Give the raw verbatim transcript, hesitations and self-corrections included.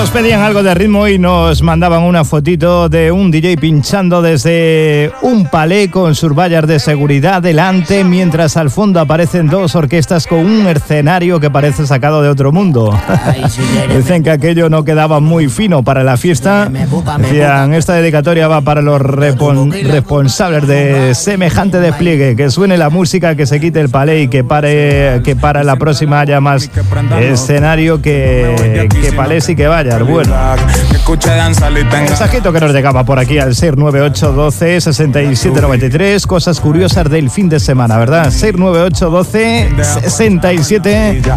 Nos pedían algo de ritmo y nos mandaban una fotito de un D J pinchando desde un palé con sus vallas de seguridad delante, mientras al fondo aparecen dos orquestas con un escenario que parece sacado de otro mundo. Dicen que aquello no quedaba muy fino para la fiesta. Decían, esta dedicatoria va para los repon- responsables de semejante despliegue, que suene la música, que se quite el palé y que pare, que para la próxima haya más escenario que, que palés y que vaya. Bueno, mensajito que nos llegaba por aquí al seis nueve ocho doce sesenta y siete noventa y tres. Cosas curiosas del fin de semana, ¿verdad? seis nueve ocho doce sesenta y siete